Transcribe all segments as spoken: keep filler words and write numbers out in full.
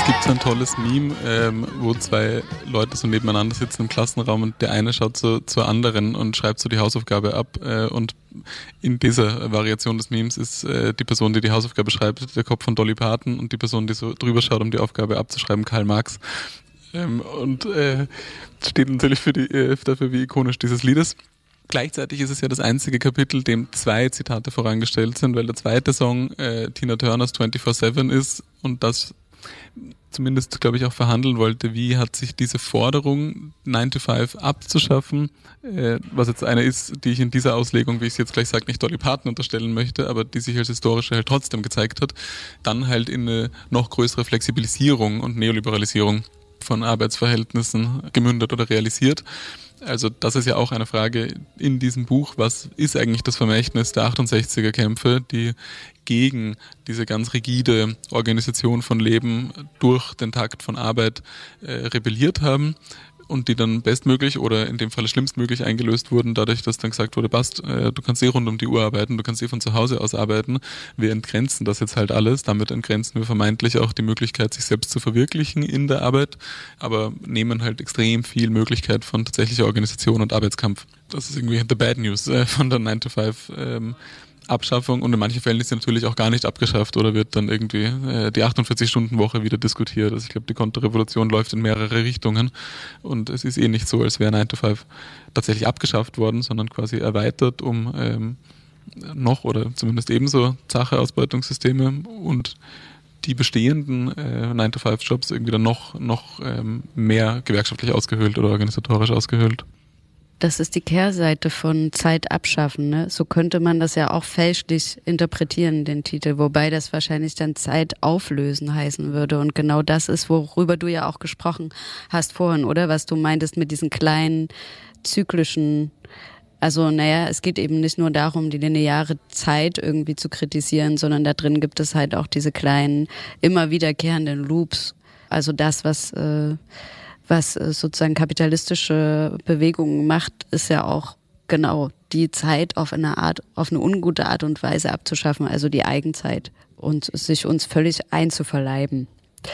Es gibt so ein tolles Meme, ähm, wo zwei Leute so nebeneinander sitzen im Klassenraum und der eine schaut so zur anderen und schreibt so die Hausaufgabe ab äh, und in dieser Variation des Memes ist äh, die Person, die die Hausaufgabe schreibt, der Kopf von Dolly Parton und die Person, die so drüber schaut, um die Aufgabe abzuschreiben, Karl Marx. Ähm, und äh, steht natürlich für die, äh, dafür, wie ikonisch dieses Lied ist. Gleichzeitig ist es ja das einzige Kapitel, dem zwei Zitate vorangestellt sind, weil der zweite Song äh, Tina Turners vierundzwanzig sieben ist und das zumindest, glaube ich, auch verhandeln wollte, wie hat sich diese Forderung, neun to five abzuschaffen, äh, was jetzt eine ist, die ich in dieser Auslegung, wie ich es jetzt gleich sage, nicht Dolly Parton unterstellen möchte, aber die sich als historische halt trotzdem gezeigt hat, dann halt in eine noch größere Flexibilisierung und Neoliberalisierung von Arbeitsverhältnissen gemündet oder realisiert. Also das ist ja auch eine Frage in diesem Buch, was ist eigentlich das Vermächtnis der achtundsechziger Kämpfe, die gegen diese ganz rigide Organisation von Leben durch den Takt von Arbeit äh, rebelliert haben und die dann bestmöglich oder in dem Falle schlimmstmöglich eingelöst wurden, dadurch, dass dann gesagt wurde, passt, äh, du kannst eh rund um die Uhr arbeiten, du kannst eh von zu Hause aus arbeiten. Wir entgrenzen das jetzt halt alles, damit entgrenzen wir vermeintlich auch die Möglichkeit, sich selbst zu verwirklichen in der Arbeit, aber nehmen halt extrem viel Möglichkeit von tatsächlicher Organisation und Arbeitskampf. Das ist irgendwie the bad news äh, von der nine to five ähm, Abschaffung und in manchen Fällen ist sie natürlich auch gar nicht abgeschafft oder wird dann irgendwie äh, die achtundvierzig-Stunden-Woche wieder diskutiert. Also ich glaube, die Konterrevolution läuft in mehrere Richtungen und es ist eh nicht so, als wäre nine to five tatsächlich abgeschafft worden, sondern quasi erweitert um ähm, noch oder zumindest ebenso Sache-Ausbeutungssysteme und die bestehenden äh, nine to five Jobs irgendwie dann noch, noch ähm, mehr gewerkschaftlich ausgehöhlt oder organisatorisch ausgehöhlt. Das ist die Kehrseite von Zeit abschaffen, ne? So könnte man das ja auch fälschlich interpretieren, den Titel, wobei das wahrscheinlich dann Zeit auflösen heißen würde. Und genau das ist, worüber du ja auch gesprochen hast vorhin, oder? Was du meintest mit diesen kleinen zyklischen, also naja, es geht eben nicht nur darum, die lineare Zeit irgendwie zu kritisieren, sondern da drin gibt es halt auch diese kleinen, immer wiederkehrenden Loops. Also das, was äh, was sozusagen kapitalistische Bewegungen macht, ist ja auch genau die Zeit auf eine Art, auf eine ungute Art und Weise abzuschaffen, also die Eigenzeit und sich uns völlig einzuverleiben.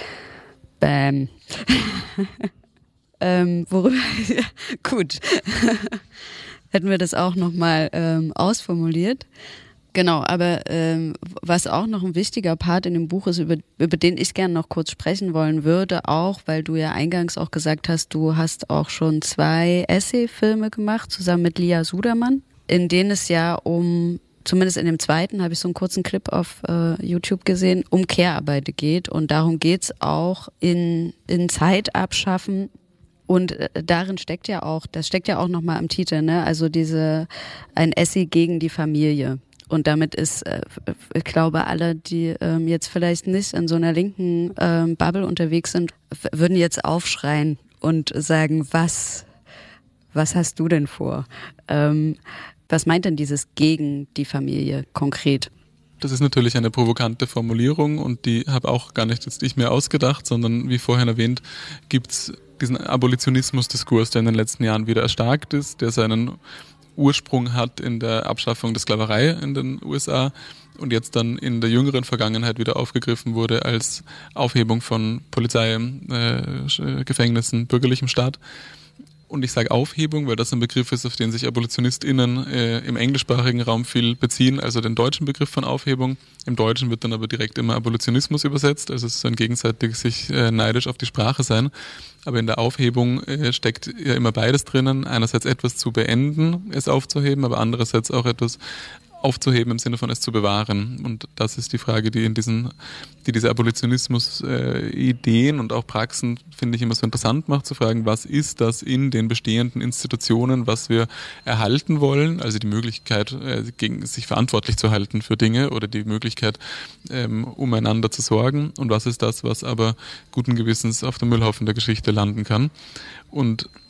Bäm. ähm, worüber, ja, gut. Hätten wir das auch nochmal ähm, ausformuliert. Genau, aber ähm, was auch noch ein wichtiger Part in dem Buch ist, über, über den ich gerne noch kurz sprechen wollen würde, auch weil du ja eingangs auch gesagt hast, du hast auch schon zwei Essay-Filme gemacht, zusammen mit Lia Sudermann, in denen es ja um, zumindest in dem zweiten, habe ich so einen kurzen Clip auf äh, YouTube gesehen, um Care-Arbeit geht und darum geht's auch in, in Zeit abschaffen. Und darin steckt ja auch, das steckt ja auch nochmal im Titel, ne? Also diese, ein Essay gegen die Familie. Und damit ist, äh, ich glaube, alle, die ähm, jetzt vielleicht nicht in so einer linken ähm, Bubble unterwegs sind, f- würden jetzt aufschreien und sagen, was, was hast du denn vor? Ähm, was meint denn dieses gegen die Familie konkret? Das ist natürlich eine provokante Formulierung und die habe auch gar nicht jetzt ich mir ausgedacht, sondern wie vorhin erwähnt, gibt's diesen Abolitionismus-Diskurs, der in den letzten Jahren wieder erstarkt ist, der seinen Ursprung hat in der Abschaffung der Sklaverei in den U S A und jetzt dann in der jüngeren Vergangenheit wieder aufgegriffen wurde als Aufhebung von Polizei, äh, Gefängnissen, bürgerlichem Staat. Und ich sage Aufhebung, weil das ein Begriff ist, auf den sich AbolitionistInnen äh, im englischsprachigen Raum viel beziehen, also den deutschen Begriff von Aufhebung. Im Deutschen wird dann aber direkt immer Abolitionismus übersetzt, also es ist so ein gegenseitiges sich äh, neidisch auf die Sprache sein. Aber in der Aufhebung äh, steckt ja immer beides drinnen, einerseits etwas zu beenden, es aufzuheben, aber andererseits auch etwas aufzuheben im Sinne von es zu bewahren. Und das ist die Frage, die in diesen, die diese Abolitionismus-Ideen äh, und auch Praxen, finde ich, immer so interessant macht, zu fragen, was ist das in den bestehenden Institutionen, was wir erhalten wollen, also die Möglichkeit, äh, gegen sich verantwortlich zu halten für Dinge oder die Möglichkeit, ähm, umeinander zu sorgen und was ist das, was aber guten Gewissens auf dem Müllhaufen der Geschichte landen kann. Und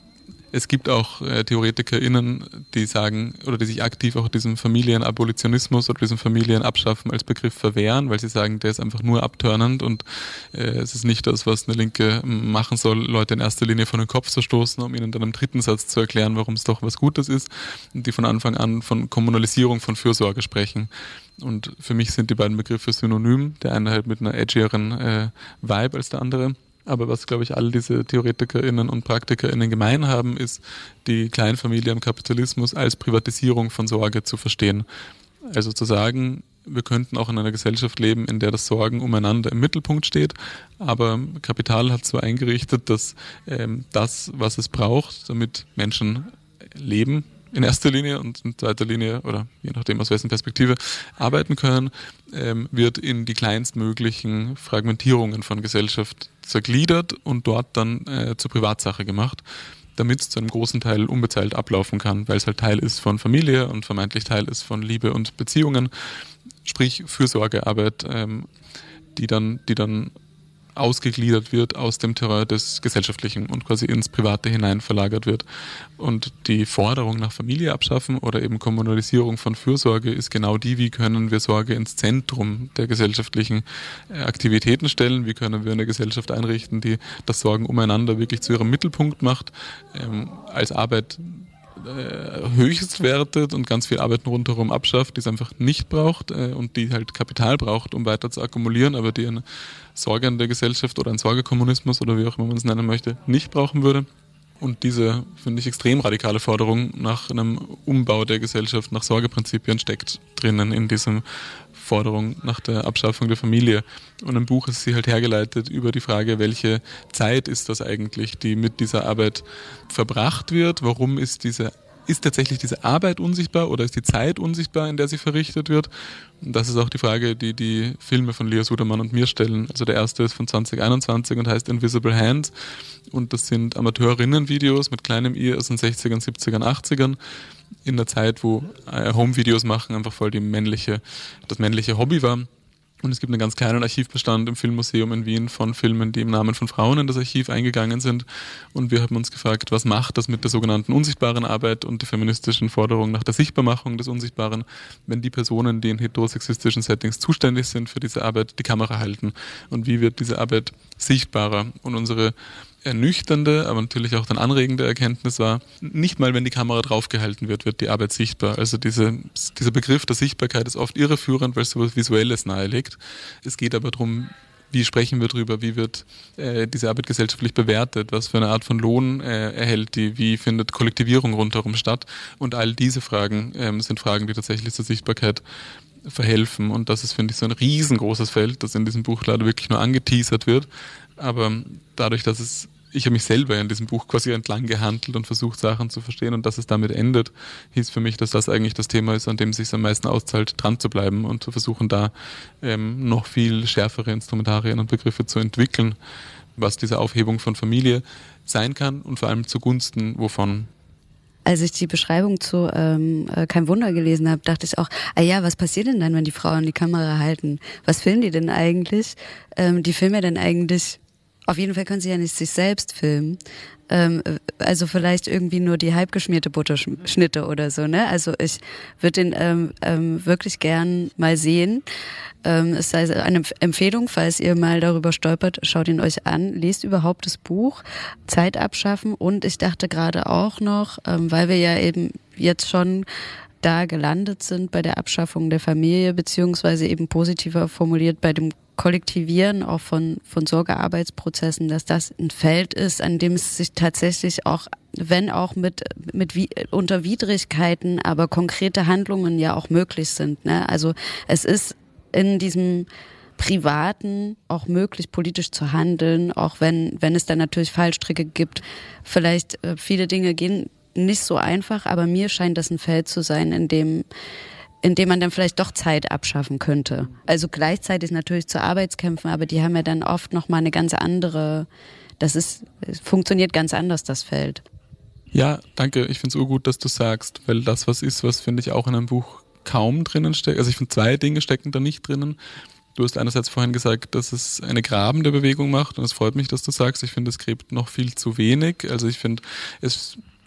Es gibt auch äh, TheoretikerInnen, die sagen oder die sich aktiv auch diesem Familienabolitionismus oder diesem Familienabschaffen als Begriff verwehren, weil sie sagen, der ist einfach nur abtörnend und äh, es ist nicht das, was eine Linke machen soll, Leute in erster Linie von den Kopf zu stoßen, um ihnen dann im dritten Satz zu erklären, warum es doch was Gutes ist, und die von Anfang an von Kommunalisierung von Fürsorge sprechen. Und für mich sind die beiden Begriffe synonym, der eine halt mit einer edgieren äh, Vibe als der andere. Aber was, glaube ich, all diese TheoretikerInnen und PraktikerInnen gemein haben, ist, die Kleinfamilie im Kapitalismus als Privatisierung von Sorge zu verstehen. Also zu sagen, wir könnten auch in einer Gesellschaft leben, in der das Sorgen umeinander im Mittelpunkt steht, aber Kapital hat so eingerichtet, dass ähm, das, was es braucht, damit Menschen leben, in erster Linie und in zweiter Linie oder je nachdem aus wessen Perspektive arbeiten können, ähm, wird in die kleinstmöglichen Fragmentierungen von Gesellschaft zergliedert und dort dann äh, zur Privatsache gemacht, damit es zu einem großen Teil unbezahlt ablaufen kann, weil es halt Teil ist von Familie und vermeintlich Teil ist von Liebe und Beziehungen, sprich Fürsorgearbeit, ähm, die dann, die dann ausgegliedert wird aus dem Terrain des Gesellschaftlichen und quasi ins Private hinein verlagert wird. Und die Forderung nach Familie abschaffen oder eben Kommunalisierung von Fürsorge ist genau die, wie können wir Sorge ins Zentrum der gesellschaftlichen Aktivitäten stellen, wie können wir eine Gesellschaft einrichten, die das Sorgen umeinander wirklich zu ihrem Mittelpunkt macht, ähm, als Arbeit höchst wertet und ganz viel Arbeit rundherum abschafft, die es einfach nicht braucht äh, und die halt Kapital braucht, um weiter zu akkumulieren, aber die eine sorgende Gesellschaft oder ein Sorgekommunismus oder wie auch immer man es nennen möchte, nicht brauchen würde. Und diese, finde ich, extrem radikale Forderung nach einem Umbau der Gesellschaft, nach Sorgeprinzipien steckt drinnen in diesem Forderung nach der Abschaffung der Familie. Und im Buch ist sie halt hergeleitet über die Frage, welche Zeit ist das eigentlich, die mit dieser Arbeit verbracht wird? Warum ist diese Ist tatsächlich diese Arbeit unsichtbar oder ist die Zeit unsichtbar, in der sie verrichtet wird? Und das ist auch die Frage, die die Filme von Lea Sudermann und mir stellen. Also der erste ist von zwanzig einundzwanzig und heißt Invisible Hands. Und das sind Amateurinnen-Videos mit kleinem I aus den sechzigern, siebzigern, achtzigern. In der Zeit, wo Home-Videos machen einfach voll die männliche, das männliche Hobby war. Und es gibt einen ganz kleinen Archivbestand im Filmmuseum in Wien von Filmen, die im Namen von Frauen in das Archiv eingegangen sind. Und wir haben uns gefragt, was macht das mit der sogenannten unsichtbaren Arbeit und der feministischen Forderung nach der Sichtbarmachung des Unsichtbaren, wenn die Personen, die in heterosexistischen Settings zuständig sind für diese Arbeit, die Kamera halten. Und wie wird diese Arbeit sichtbarer? Und unsere ernüchternde, aber natürlich auch dann anregende Erkenntnis war, nicht mal wenn die Kamera draufgehalten wird, wird die Arbeit sichtbar. Also diese, dieser Begriff der Sichtbarkeit ist oft irreführend, weil es so etwas Visuelles nahelegt. Es geht aber darum, wie sprechen wir drüber, wie wird äh, diese Arbeit gesellschaftlich bewertet, was für eine Art von Lohn äh, erhält die, wie findet Kollektivierung rundherum statt. Und all diese Fragen ähm, sind Fragen, die tatsächlich zur Sichtbarkeit verhelfen. Und das ist, finde ich, so ein riesengroßes Feld, das in diesem Buch leider wirklich nur angeteasert wird. Aber dadurch, dass es, ich habe mich selber in diesem Buch quasi entlang gehandelt und versucht, Sachen zu verstehen und dass es damit endet, hieß für mich, dass das eigentlich das Thema ist, an dem es sich am meisten auszahlt, dran zu bleiben und zu versuchen, da ähm, noch viel schärfere Instrumentarien und Begriffe zu entwickeln, was diese Aufhebung von Familie sein kann und vor allem zugunsten wovon. Als ich die Beschreibung zu ähm, Kein Wunder gelesen habe, dachte ich auch, ah ja, was passiert denn dann, wenn die Frauen die Kamera halten? Was filmen die denn eigentlich? Ähm, die filmen ja dann eigentlich, auf jeden Fall können sie ja nicht sich selbst filmen. Ähm, also vielleicht irgendwie nur die halbgeschmierte Butterschnitte oder so, ne? Also ich würde den ähm, ähm, wirklich gern mal sehen. Ähm, es sei eine Empfehlung, falls ihr mal darüber stolpert, schaut ihn euch an, lest überhaupt das Buch, Zeit abschaffen. Und ich dachte gerade auch noch, ähm, weil wir ja eben jetzt schon da gelandet sind bei der Abschaffung der Familie, beziehungsweise eben positiver formuliert bei dem Kollektivieren auch von, von Sorgearbeitsprozessen, dass das ein Feld ist, an dem es sich tatsächlich auch, wenn auch mit, mit unter Widrigkeiten, aber konkrete Handlungen ja auch möglich sind, ne? Also es ist in diesem Privaten auch möglich, politisch zu handeln, auch wenn, wenn es dann natürlich Fallstricke gibt. Vielleicht äh, viele Dinge gehen nicht so einfach, aber mir scheint das ein Feld zu sein, in dem in dem man dann vielleicht doch Zeit abschaffen könnte. Also gleichzeitig natürlich zu Arbeitskämpfen, aber die haben ja dann oft nochmal eine ganz andere, das ist, es funktioniert ganz anders, das Feld. Ja, danke. Ich finde es urgut, dass du sagst, weil das was ist, was finde ich auch in einem Buch kaum drinnen steckt. Also ich finde, zwei Dinge stecken da nicht drinnen. Du hast einerseits vorhin gesagt, dass es eine grabende Bewegung macht und es freut mich, dass du sagst, ich finde, es gräbt noch viel zu wenig. Also ich finde, es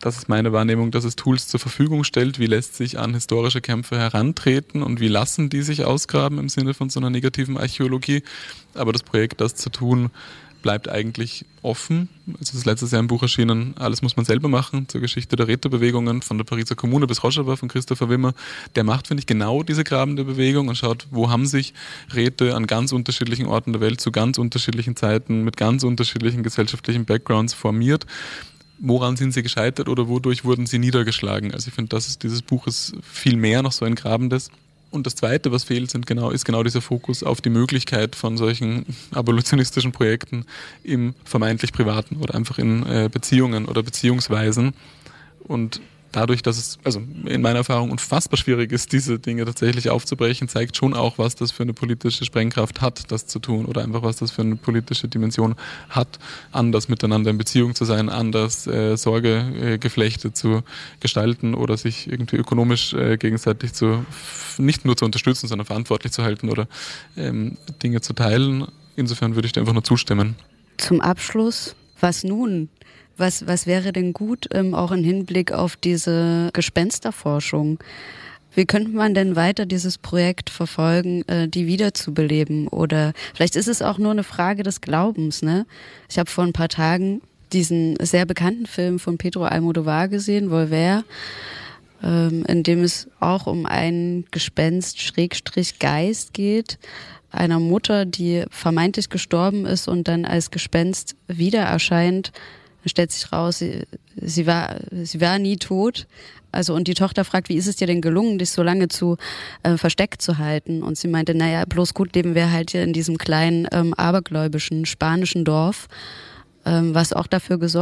das ist meine Wahrnehmung, dass es Tools zur Verfügung stellt, wie lässt sich an historische Kämpfe herantreten und wie lassen die sich ausgraben im Sinne von so einer negativen Archäologie. Aber das Projekt, das zu tun, bleibt eigentlich offen. Es ist letztes Jahr im Buch erschienen, Alles muss man selber machen, zur Geschichte der Rätobewegungen von der Pariser Kommune bis Rojava von Christopher Wimmer. Der macht, finde ich, genau diese grabende Bewegung und schaut, wo haben sich Räte an ganz unterschiedlichen Orten der Welt zu ganz unterschiedlichen Zeiten mit ganz unterschiedlichen gesellschaftlichen Backgrounds formiert. Woran sind sie gescheitert oder wodurch wurden sie niedergeschlagen? Also ich finde, das ist, dieses Buch ist viel mehr noch so ein Grabendes. Und das Zweite, was fehlt, sind genau, ist genau dieser Fokus auf die Möglichkeit von solchen abolitionistischen Projekten im vermeintlich Privaten oder einfach in äh, Beziehungen oder Beziehungsweisen. Und dadurch, dass es, also in meiner Erfahrung unfassbar schwierig ist, diese Dinge tatsächlich aufzubrechen, zeigt schon auch, was das für eine politische Sprengkraft hat, das zu tun oder einfach, was das für eine politische Dimension hat, anders miteinander in Beziehung zu sein, anders äh, Sorgegeflechte äh, zu gestalten oder sich irgendwie ökonomisch äh, gegenseitig zu, nicht nur zu unterstützen, sondern verantwortlich zu halten oder ähm, Dinge zu teilen. Insofern würde ich dir einfach nur zustimmen. Zum Abschluss, was nun? Was, was wäre denn gut, ähm, auch im Hinblick auf diese Gespensterforschung? Wie könnte man denn weiter dieses Projekt verfolgen, äh, die wiederzubeleben? Oder vielleicht ist es auch nur eine Frage des Glaubens, ne? Ich habe vor ein paar Tagen diesen sehr bekannten Film von Pedro Almodóvar gesehen, Volver, ähm, in dem es auch um einen Gespenst-Geist geht, einer Mutter, die vermeintlich gestorben ist und dann als Gespenst wieder erscheint. Dann stellt sich raus, sie, sie war, sie war nie tot. Also, und die Tochter fragt, wie ist es dir denn gelungen, dich so lange zu äh, versteckt zu halten? Und sie meinte, naja, bloß gut leben wir halt hier in diesem kleinen, ähm, abergläubischen spanischen Dorf, ähm, was auch dafür gesorgt